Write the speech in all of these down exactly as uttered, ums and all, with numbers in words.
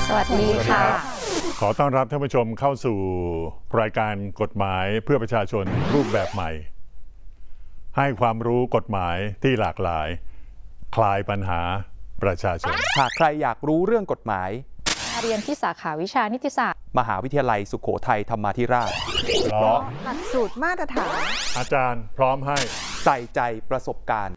สวัสดีค่ะขอต้อนรับท่านผู้ชมเข้าสู่รายการกฎหมายเพื่อประชาชนรูปแบบใหม่ให้ความรู้กฎหมายที่หลากหลายคลายปัญหาประชาชนหากใครอยากรู้เรื่องกฎหมายเรียนที่สาขาวิชานิติศาสตร์มหาวิทยาลัยสุโขทัยธรรมาธิราชเพราะหลักสูตรมาตรฐานอาจารย์พร้อมให้ใส่ใจประสบการณ์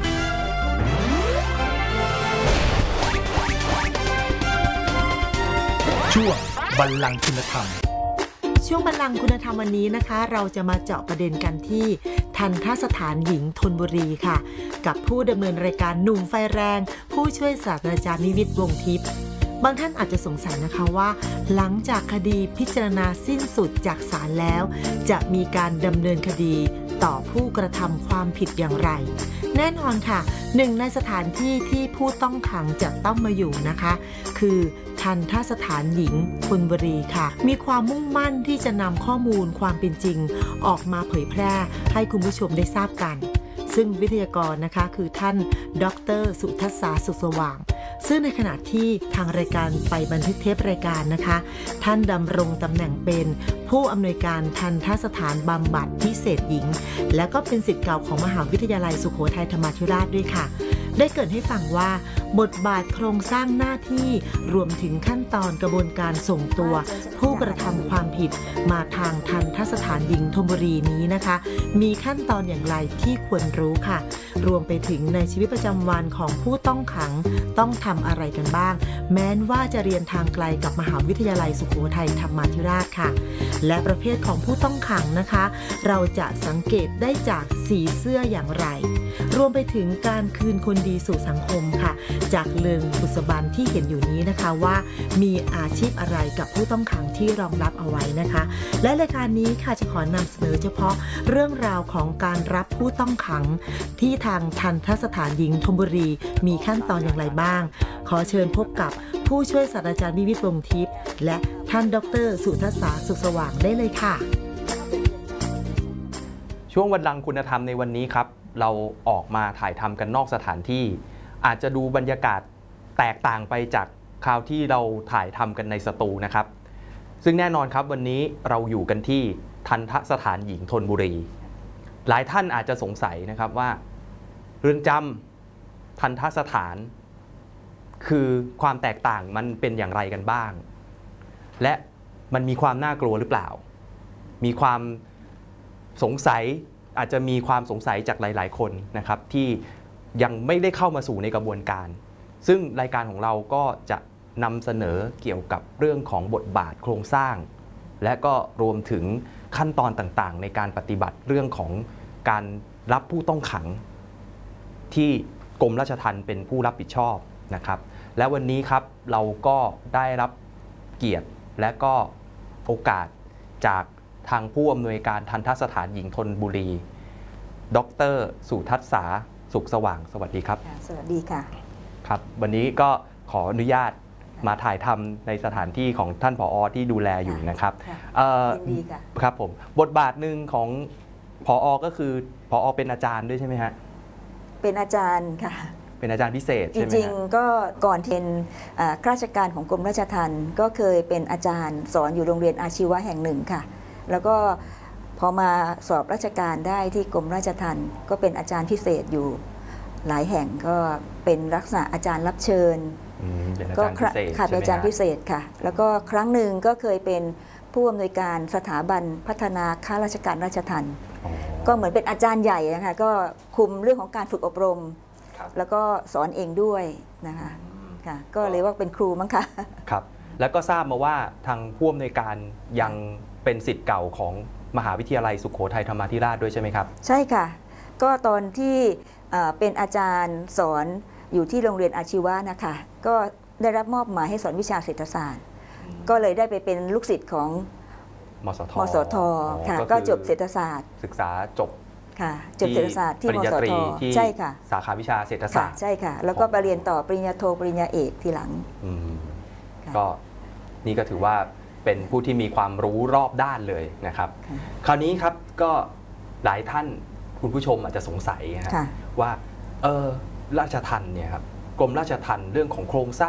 ช่วงบัลลังก์คุณธรรมช่วงบัลลังก์คุณธรรมวันนี้นะคะเราจะมาเจาะประเด็นกันที่ทัณฑสถานหญิงธนบุรีค่ะกับผู้ดำเนินรายการหนุ่มไฟแรงผู้ช่วยศาสตราจารย์นิวิตวงศ์ทิพย์บางท่านอาจจะสงสัยนะคะว่าหลังจากคดีพิจารณาสิ้นสุดจากศาลแล้วจะมีการดำเนินคดีต่อผู้กระทำความผิดอย่างไรแน่นอนค่ะหนึ่งในสถานที่ที่ผู้ต้องขังจะต้องมาอยู่นะคะคือทัณฑสถานหญิงธนบุรีค่ะมีความมุ่งมั่นที่จะนำข้อมูลความเป็นจริงออกมาเผยแพร่ให้คุณผู้ชมได้ทราบกันซึ่งวิทยากรนะคะคือท่านดร.สุทัศน์สุขสว่างซึ่งในขณะที่ทางรายการไปบันทึกเทปรายการนะคะท่านดำรงตำแหน่งเป็นผู้อำนวยการทัณฑสถานบำบัดพิเศษหญิงและก็เป็นศิษย์เก่าของมหาวิทยาลัยสุโขทัยธรรมาธิราชด้วยค่ะได้เกริ่นให้ฟังว่าบทบาทโครงสร้างหน้าที่รวมถึงขั้นตอนกระบวนการส่งตัวผู้กระทำความผิดมาทางทัณฑสถานหญิงธนบุรีนี้นะคะมีขั้นตอนอย่างไรที่ควรรู้ค่ะรวมไปถึงในชีวิตประจำวันของผู้ต้องขังต้องทำอะไรกันบ้างแม้นว่าจะเรียนทางไกลกับมหาวิทยาลัยสุโขทัยธรรมาธิราชค่ะและประเภทของผู้ต้องขังนะคะเราจะสังเกตได้จากสีเสื้ออย่างไรรวมไปถึงการคืนคนดีสู่สังคมค่ะจากเลิงบุษบันที่เห็นอยู่นี้นะคะว่ามีอาชีพอะไรกับผู้ต้องขังที่รองรับเอาไว้นะคะและรายการนี้ค่ะจะขอนำเสนอเฉพาะเรื่องราวของการรับผู้ต้องขังที่ทางทัณฑสถานหญิงธนบุรีมีขั้นตอนอย่างไรบ้างขอเชิญพบกับผู้ช่วยศาสตราจารย์นิวิตวงศ์ทิพย์และท่านดร.สุทัศน์สุขสว่างได้เลยค่ะช่วงบัลลังก์คุณธรรมในวันนี้ครับเราออกมาถ่ายทำกันนอกสถานที่อาจจะดูบรรยากาศแตกต่างไปจากคราวที่เราถ่ายทำกันในสตูนะครับซึ่งแน่นอนครับวันนี้เราอยู่กันที่ทัณฑสถานหญิงธนบุรีหลายท่านอาจจะสงสัยนะครับว่าเรือนจำทัณฑสถานคือความแตกต่างมันเป็นอย่างไรกันบ้างและมันมีความน่ากลัวหรือเปล่ามีความสงสัยอาจจะมีความสงสัยจากหลายๆคนนะครับที่ยังไม่ได้เข้ามาสู่ในกระบวนการซึ่งรายการของเราก็จะนำเสนอเกี่ยวกับเรื่องของบทบาทโครงสร้างและก็รวมถึงขั้นตอนต่างๆในการปฏิบัติเรื่องของการรับผู้ต้องขังที่กรมราชทัณฑ์เป็นผู้รับผิดชอบนะครับและวันนี้ครับเราก็ได้รับเกียรติและก็โอกาสจากทางผู้อำนวยการทัณฑสถานหญิงธนบุรีดร.สุทัศน์สุขสว่างสวัสดีครับสวัสดีค่ะครับวันนี้ก็ขออนุญาตมาถ่ายทำในสถานที่ของท่านผอ.ที่ดูแลอยู่นะครับดีค่ะครับผมบทบาทหนึ่งของผอ.ก็คือผอ.เป็นอาจารย์ด้วยใช่ไหมฮะเป็นอาจารย์ค่ะเป็นอาจารย์พิเศษใช่ไหมจริงๆก็ก่อนเป็นข้าราชการของกรมราชทัณฑ์ก็เคยเป็นอาจารย์สอนอยู่โรงเรียนอาชีวะแห่งหนึ่งค่ะแล้วก็พอมาสอบราชการได้ที่กรมราชทัณฑ์ก็เป็นอาจารย์พิเศษอยู่หลายแห่งก็เป็นลักษณะอาจารย์รับเชิญก็ค่ะเป็นอาจารย์พิเศษค่ะแล้วก็ครั้งหนึ่งก็เคยเป็นผู้อำนวยการสถาบันพัฒนาข้าราชการราชทัณฑ์ก็เหมือนเป็นอาจารย์ใหญ่นะคะก็คุมเรื่องของการฝึกอบรมแล้วก็สอนเองด้วยนะคะค่ะก็เลยว่าเป็นครูมั้งคะครับแล้วก็ทราบมาว่าทางผู้อำนวยการยังเป็นศิษย์เก่าของมหาวิทยาลัยสุโขทัยธรรมาธิราชด้วยใช่ไหมครับใช่ค่ะก็ตอนที่เป็นอาจารย์สอนอยู่ที่โรงเรียนอาชีวะนะคะก็ได้รับมอบหมายให้สอนวิชาเศรษฐศาสตร์ก็เลยได้ไปเป็นลูกศิษย์ของมสทมสทค่ะก็จบเศรษฐศาสตร์ศึกษาจบค่ะจบเศรษฐศาสตร์ที่มสทใช่ค่ะสาขาวิชาเศรษฐศาสตร์ใช่ค่ะแล้วก็ไปเรียนต่อปริญญาโทปริญญาเอกทีหลังก็นี่ก็ถือว่าเป็นผู้ที่มีความรู้รอบด้านเลยนะครับคราวนี้ครับก็หลายท่านคุณผู้ชมอาจจะสงสัยว่าเออราชทัณฑ์เนี่ยครับกรมราชทัณฑ์เรื่องของโครงสร้าง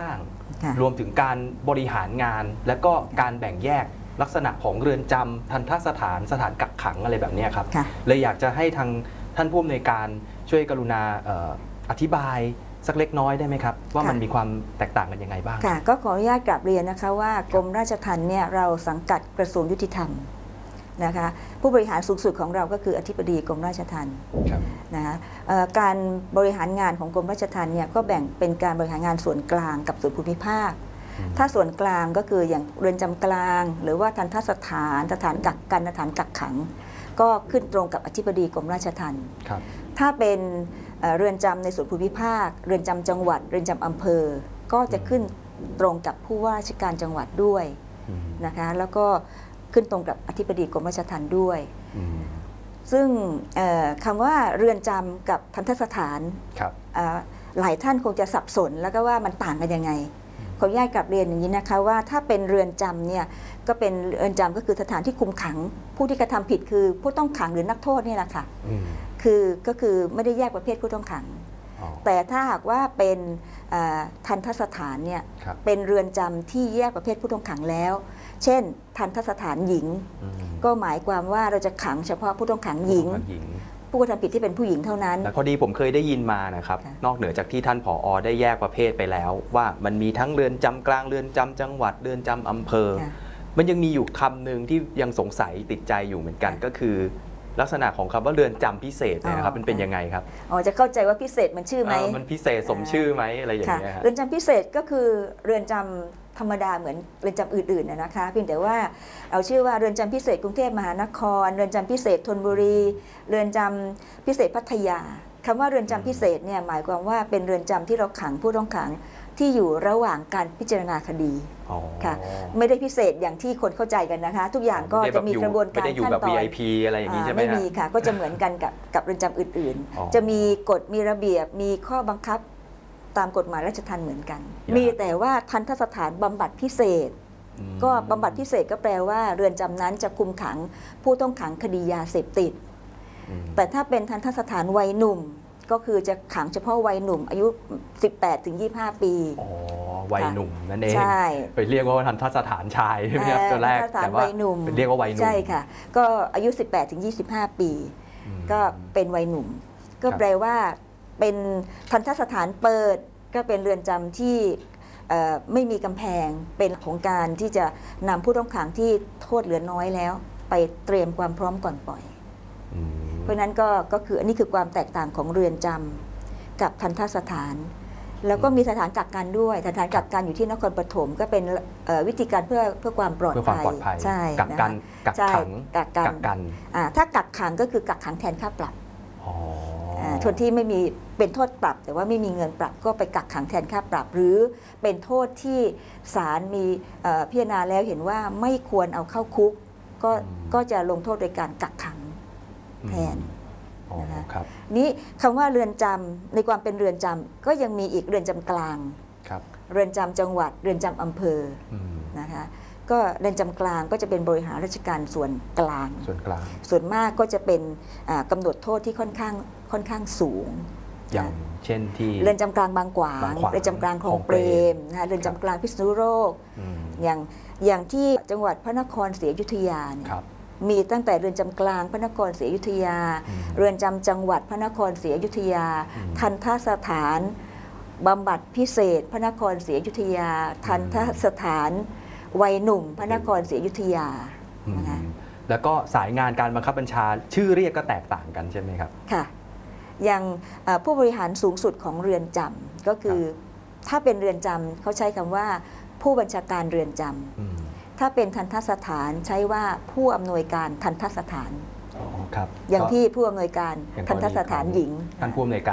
ค่ะรวมถึงการบริหารงาน และก็การแบ่งแยกลักษณะของเรือนจำทัณฑสถานสถานกักขังอะไรแบบเนี้ยครับค่ะเลยอยากจะให้ทางท่านผู้อำนวยการช่วยกรุณาเอ่ออธิบายสักเล็กน้อยได้ไหมครับ ว่ามันมีความแตกต่างกันยังไงบ้างค่ะก็ขออนุญาตกราบเรียนนะคะว่ากรมราชทัณฑ์เนี่ยเราสังกัดกระทรวงยุติธรรมนะคะผู้บริหารสูงสุดของเราก็คืออธิบดีกรมราชทัณฑ์ครับนะคะเอ่อการบริหารงานของกรมราชทัณฑ์เนี่ยก็แบ่งเป็นการบริหารงานส่วนกลางกับส่วนภูมิภาค ถ้าส่วนกลางก็คืออย่างเรือนจำกลาง หรือว่าทัณฑสถานสถานกักกันสถานกักขัง ก็ขึ้นตรงกับอธิบดีกรมราชทัณฑ์ครับถ้าเป็นเอ่อเรือนจำในส่วนภูมิภาค เรือนจำจังหวัด เรือนจำอำเภอ ก็จะขึ้นตรงกับผู้ว่าราชการจังหวัดด้วยอืมนะคะแล้วก็ขึ้นตรงกับอธิบดีกรมราชทัณฑ์ด้วยอืมซึ่งเอ่อคำว่าเรือนจำกับทัณฑสถานครับเอ่อหลายท่านคงจะสับสนแล้วก็ว่ามันต่างกันยังไง ขออนุญาตกลับเรียนอย่างนี้นะคะว่าถ้าเป็นเรือนจำเนี่ยก็เป็นเรือนจำก็คือสถานที่คุมขัง ผู้ที่กระทำผิดคือผู้ต้องขังหรือนักโทษนี่แหละค่ะอืมคือก็คือไม่ได้แยกประเภทผู้ต้องขังอ๋อแต่ถ้าหากว่าเป็นเอ่อทัณฑสถานเนี่ยครับเป็นเรือนจำที่แยกประเภทผู้ต้องขังแล้ว เช่น ทัณฑสถานหญิงอืมก็หมายความว่าเราจะขังเฉพาะผู้ต้องขังหญิงผู้ต้องขังหญิงผู้กระทำผิดที่เป็นผู้หญิงเท่านั้นแต่พอดีผมเคยได้ยินมานะครับค่ะนอกเหนือจากที่ท่านผอได้แยกประเภทไปแล้ว ว่ามันมีทั้งเรือนจำกลางเรือนจำจังหวัดเรือนจำอำเภอค่ะมันยังมีอยู่คำหนึ่งที่ยังสงสัยติดใจอยู่เหมือนกันค่ะก็คือ ลักษณะของคำว่าเรือนจำพิเศษเนี่ยนะครับอ๋อมันเป็นยังไงครับอ๋อจะเข้าใจว่าพิเศษมันชื่อไหมเออมันพิเศษสมชื่อไหมอะไรอย่างค่ะเงี้ยฮะเรือนจำพิเศษก็คือเรือนจำธรรมดาเหมือนเรือนจำอื่นๆนะนะคะเพียงแต่ว่าเอาชื่อว่าเรือนจำพิเศษกรุงเทพมหานคร เรือนจำพิเศษธนบุรี เรือนจำพิเศษพัทยาคำว่าเรือนจำพิเศษเนี่ยหมายความว่าเป็นเรือนจำที่เราขังผู้ต้องขังที่อยู่ระหว่างการพิจารณาคดีอ๋อค่ะไม่ได้พิเศษอย่างที่คนเข้าใจกันนะคะ ทุกอย่างก็จะมีกระบวนการไม่ได้อยู่ขั้นแบบตอนวี ไอ พี อะไรอย่างนี้ใช่ไหมไม่ฮะมีค่ะก็จะเหมือนกันกับกับเรือนจำอื่นอ๋อๆ จะมีกฎมีระเบียบมีข้อบังคับตามกฎหมายราชทัณฑ์เหมือนกันครับมีแต่ว่าทัณฑสถานบำบัดพิเศษอืมก็บำบัดพิเศษก็แปลว่าเรือนจำนั้นจะคุมขังผู้ต้องขังคดียาเสพติดอืมแต่ถ้าเป็นทัณฑสถานวัยหนุ่ม ก็คือจะขังเฉพาะวัยหนุ่มอายุ สิบแปดถึงยี่สิบห้า ปีอ๋อวัยหนุ่มนั่นเองใช่ไปเรียกว่าทันทสถานชายใช่ไหมครับเอ่อตัวแรกทัณฑสถานแต่ว่าวัยหนุ่มเป็นเรียกว่าวัยหนุ่มใช่ค่ะ ก็อายุ สิบแปดถึงยี่สิบห้า ปีอืมก็เป็นวัยหนุ่ม ก็ครับแปลว่าเป็นทัณฑสถานเปิด ก็เป็นเรือนจำที่เอ่อไม่มีกำแพงเป็นของการที่จะนำผู้ต้องขังที่โทษเหลือน้อยแล้ว ไปเตรียมความพร้อมก่อนปล่อยอืมเพราะฉะนั้นก็ก็คืออันนี้คือความแตกต่างของเรือนจำกับทัณฑสถาน แล้วก็มีสถานกักกันด้วยสถานกักกันอยู่ที่นครปฐมก็เป็นเอ่อวิธีการเพื่อเพื่อความปลอดเพื่อความภัยปลอดภัยใช่กักกันนะคะกักใช่ขังกักกันกักกันอ่าถ้ากักขังก็คือกักขังแทนค่าปรับอ๋ออาคนที่ไม่มีเป็นโทษปรับ แต่ว่าไม่มีเงินปรับก็ไปกักขังแทนค่าปรับ หรือเป็นโทษที่ศาลมีเอ่อพิจารณาแล้วเห็นว่าไม่ควรเอาเข้าคุก ก็ก็จะลงโทษโดยการกักขังแทนอ๋อนะคะครับนี้คำว่าเรือนจำในความเป็นเรือนจำก็ยังมีอีกเรือนจำกลางครับเรือนจำจังหวัด เรือนจำอำเภออืมนะคะก็เรือนจำกลางก็จะเป็นบริหารราชการส่วนกลางส่วนกลางส่วนมากก็จะเป็นอ่ากำหนดโทษที่ค่อนข้างค่อนข้างสูงอย่างนะเช่นที่เรือนจำกลางบางขวางบางขวางเรือนจำกลางคลองเปรมนะคะเรือนจำกลางพิษณุโลกอืมอย่างอย่างที่จังหวัดพระนครศรีอยุธยาเนี่ยครับมีตั้งแต่เรือนจำกลางพระนครศรีอยุธยาอืมเรือนจำจังหวัดพระนครศรีอยุธยาอืมทัณฑสถานบำบัดพิเศษ พระนครศรีอยุธยา ทัณฑสถานวัยหนุ่ม พระนครศรีอยุธยาอืมนะคะแล้วก็สายงานการบังคับบัญชาชื่อเรียกก็แตกต่างกันใช่ไหมครับค่ะอย่างเอ่อผู้บริหารสูงสุดของเรือนจำก็คือถ้าเป็นเรือนจำเขาใช้คำว่าผู้บัญชาการเรือนจำอืมถ้าเป็นทัณฑสถานใช้ว่าผู้อำนวยการทัณฑสถานอ๋อครับอย่างก็ที่ผู้อำนวยการอย่างกทัรณณีฑสถานหญิงท่านผู้อำนวยการ